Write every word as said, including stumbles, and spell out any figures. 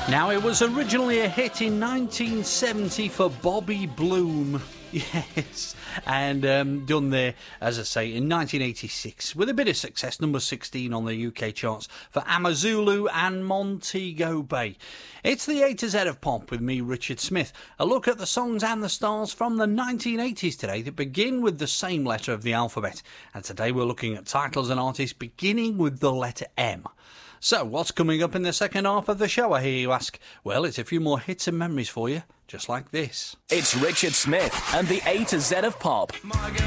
Now, it was originally a hit in nineteen seventy for Bobby Bloom. Yes, and um, done there, as I say, in nineteen eighty-six, with a bit of success, number sixteen on the U K charts for Amazulu and Montego Bay. It's the A to Z of pop with me, Richard Smith. A look at the songs and the stars from the nineteen eighties today that begin with the same letter of the alphabet. And today we're looking at titles and artists beginning with the letter M. So, what's coming up in the second half of the show, I hear you ask? Well, it's a few more hits and memories for you, just like this. It's Richard Smith and the A to Z of pop.